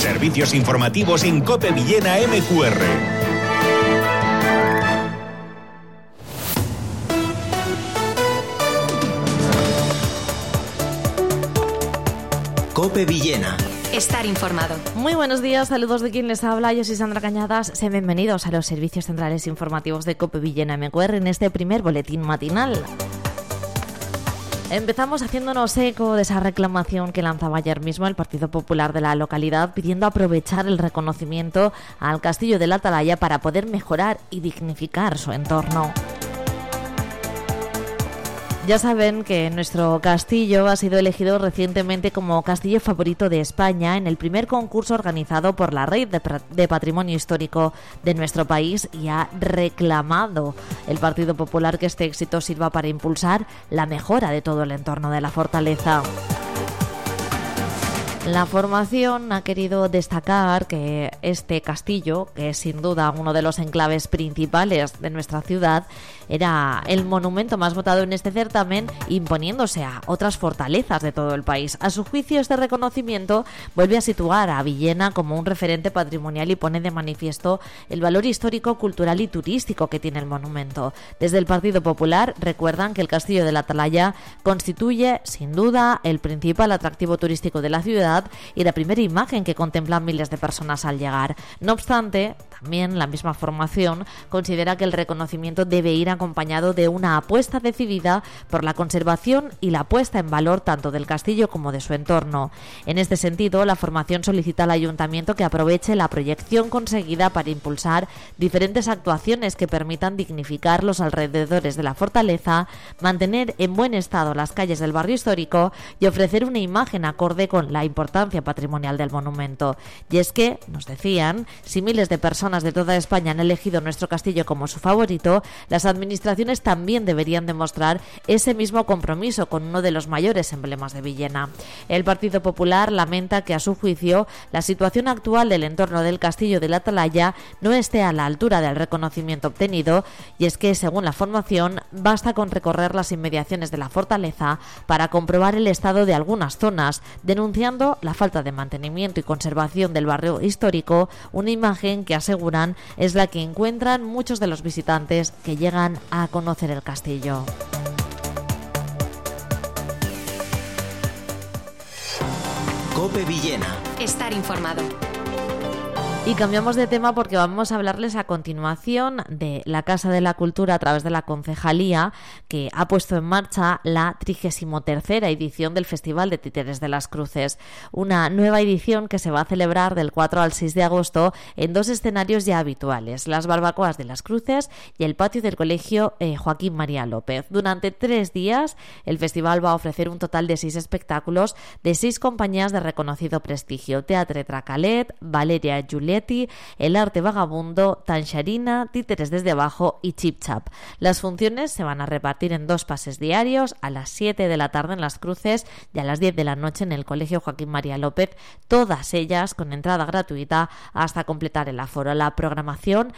Servicios informativos en COPE Villena MQR. COPE Villena. Estar informado. Muy buenos días, saludos de quien les habla. Yo soy Sandra Cañadas. Sean bienvenidos a los servicios centrales informativos de COPE Villena MQR en este primer boletín matinal. Empezamos haciéndonos eco de esa reclamación que lanzaba ayer mismo el Partido Popular de la localidad, pidiendo aprovechar el reconocimiento al Castillo de la Atalaya para poder mejorar y dignificar su entorno. Ya saben que nuestro castillo ha sido elegido recientemente como Castillo Favorito de España en el primer concurso organizado por la Red de Patrimonio Histórico de nuestro país, y ha reclamado el Partido Popular que este éxito sirva para impulsar la mejora de todo el entorno de la fortaleza. La formación ha querido destacar que este castillo, que es sin duda uno de los enclaves principales de nuestra ciudad, era el monumento más votado en este certamen, imponiéndose a otras fortalezas de todo el país. A su juicio, este reconocimiento vuelve a situar a Villena como un referente patrimonial y pone de manifiesto el valor histórico, cultural y turístico que tiene el monumento. Desde el Partido Popular recuerdan que el Castillo de la Atalaya constituye, sin duda, el principal atractivo turístico de la ciudad y la primera imagen que contemplan miles de personas al llegar. No obstante, también la misma formación considera que el reconocimiento debe ir acompañado de una apuesta decidida por la conservación y la puesta en valor tanto del castillo como de su entorno. En este sentido, la formación solicita al ayuntamiento que aproveche la proyección conseguida para impulsar diferentes actuaciones que permitan dignificar los alrededores de la fortaleza, mantener en buen estado las calles del barrio histórico y ofrecer una imagen acorde con la importancia patrimonial del monumento. Y es que, nos decían, si miles de personas de toda España han elegido nuestro castillo como su favorito, las administraciones también deberían demostrar ese mismo compromiso con uno de los mayores emblemas de Villena. El Partido Popular lamenta que, a su juicio, la situación actual del entorno del Castillo de la Atalaya no esté a la altura del reconocimiento obtenido, y es que, según la formación, basta con recorrer las inmediaciones de la fortaleza para comprobar el estado de algunas zonas, denunciando la falta de mantenimiento y conservación del barrio histórico, una imagen que aseguran es la que encuentran muchos de los visitantes que llegan a conocer el castillo. COPE Villena. Estar informado. Y cambiamos de tema porque vamos a hablarles a continuación de la Casa de la Cultura a través de la Concejalía, que ha puesto en marcha la 33ª edición del Festival de Títeres de las Cruces. Una nueva edición que se va a celebrar del 4 al 6 de agosto en dos escenarios ya habituales: las barbacoas de las Cruces y el patio del Colegio Joaquín María López. Durante 3 días, el festival va a ofrecer un total de 6 espectáculos de 6 compañías de reconocido prestigio: Teatre Tracalet, Valeria Giuletti, El Arte Vagabundo, Tanxarina, Títeres desde Abajo y Chip Chap. Las funciones se van a repartir en 2 pases diarios, a las 7 de la tarde en Las Cruces y a las 10 de la noche en el Colegio Joaquín María López, todas ellas con entrada gratuita hasta completar el aforo. La programación